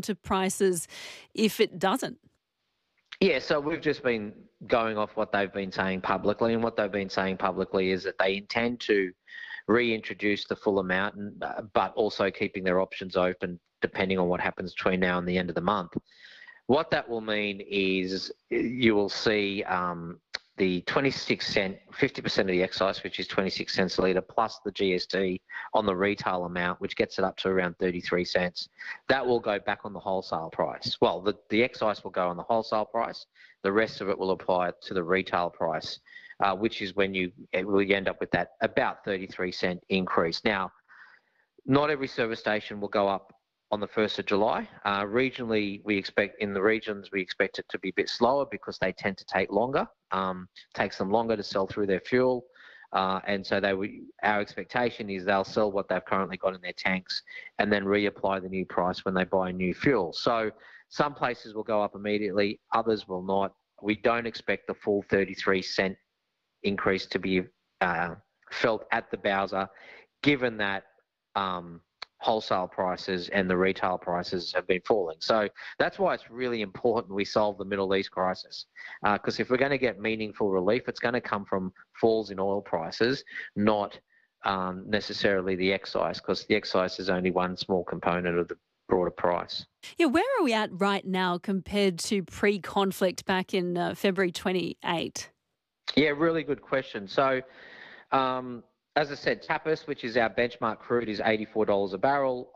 to prices if it doesn't? Yeah, so we've just been going off what they've been saying publicly, and what they've been saying publicly is that they intend to reintroduce the full amount, but also keeping their options open depending on what happens between now and the end of the month. What that will mean is you will see the 26 cent, 50% of the excise, which is 26 cents a litre, plus the GST on the retail amount, which gets it up to around 33 cents. That will go back on the wholesale price. Well, the excise will go on the wholesale price. The rest of it will apply to the retail price, which is when you end up with that about 33 cent increase. Now, not every service station will go up on the 1st of July. Regionally, we expect it to be a bit slower because they tend to take longer. Takes them longer to sell through their fuel. And so our expectation is they'll sell what they've currently got in their tanks and then reapply the new price when they buy new fuel. So some places will go up immediately, others will not. We don't expect the full 33 cent increase to be felt at the Bowser, given that wholesale prices and the retail prices have been falling. So that's why it's really important we solve the Middle East crisis. Because if we're going to get meaningful relief, it's going to come from falls in oil prices, not necessarily the excise, because the excise is only one small component of the broader price. Yeah, where are we at right now compared to pre-conflict back in February 28? Yeah, really good question. So, as I said, Tapis, which is our benchmark crude, is $84 a barrel.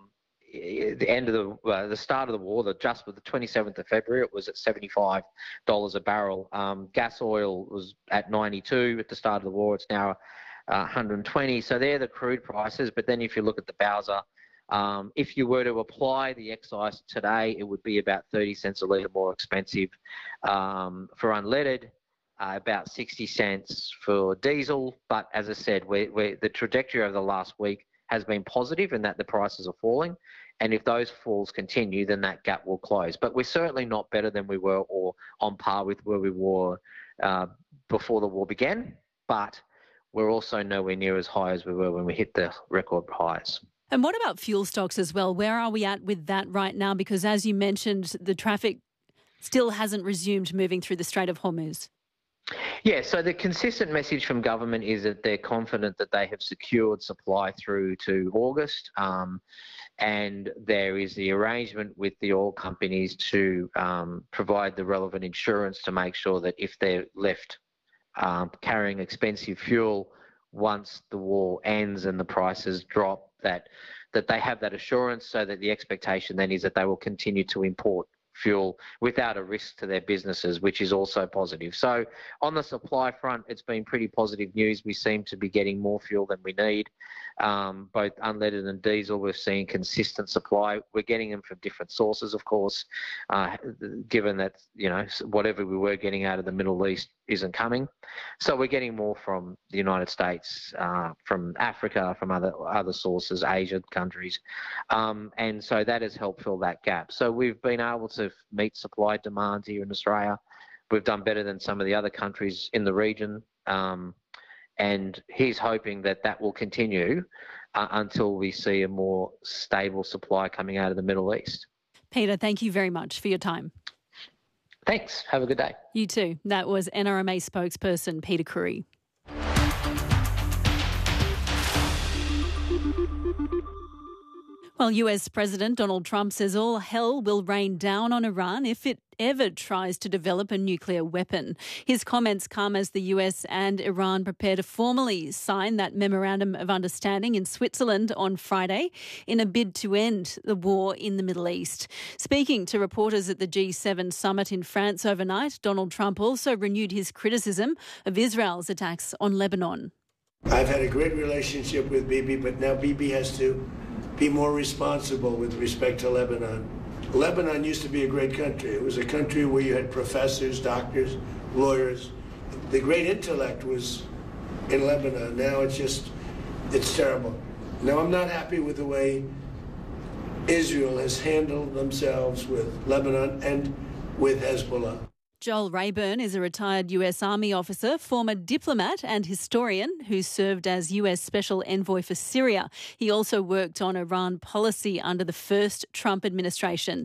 The start of the war, just with the 27th of February, it was at $75 a barrel. Gas oil was at 92 at the start of the war. It's now 120. So they're the crude prices. But then if you look at the Bowser, if you were to apply the excise today, it would be about 30 cents a litre more expensive for unleaded. About 60 cents for diesel. But as I said, the trajectory over the last week has been positive in that the prices are falling. And if those falls continue, then that gap will close. But we're certainly not better than we were or on par with where we were before the war began. But we're also nowhere near as high as we were when we hit the record highs. And what about fuel stocks as well? Where are we at with that right now? Because as you mentioned, the traffic still hasn't resumed moving through the Strait of Hormuz. Yeah, so the consistent message from government is that they're confident that they have secured supply through to August, and there is the arrangement with the oil companies to provide the relevant insurance to make sure that if they're left carrying expensive fuel once the war ends and the prices drop, that they have that assurance, so that the expectation then is that they will continue to import fuel without a risk to their businesses, which is also positive. So on the supply front, it's been pretty positive news. We seem to be getting more fuel than we need. Both unleaded and diesel, we're seeing consistent supply. We're getting them from different sources, of course, given that, whatever we were getting out of the Middle East isn't coming. So we're getting more from the United States, from Africa, from other sources, Asian countries. And so that has helped fill that gap. So we've been able to meet supply demands here in Australia. We've done better than some of the other countries in the region. And he's hoping that will continue until we see a more stable supply coming out of the Middle East. Peter, thank you very much for your time. Thanks. Have a good day. You too. That was NRMA spokesperson Peter Curry. Well, US President Donald Trump says all hell will rain down on Iran if it ever tries to develop a nuclear weapon. His comments come as the US and Iran prepare to formally sign that memorandum of understanding in Switzerland on Friday in a bid to end the war in the Middle East. Speaking to reporters at the G7 summit in France overnight, Donald Trump also renewed his criticism of Israel's attacks on Lebanon. I've had a great relationship with Bibi, but now Bibi has to be more responsible with respect to Lebanon. Lebanon used to be a great country. It was a country where you had professors, doctors, lawyers. The great intellect was in Lebanon. Now it's terrible. Now I'm not happy with the way Israel has handled themselves with Lebanon and with Hezbollah. Joel Rayburn is a retired US Army officer, former diplomat and historian who served as US Special Envoy for Syria. He also worked on Iran policy under the first Trump administration.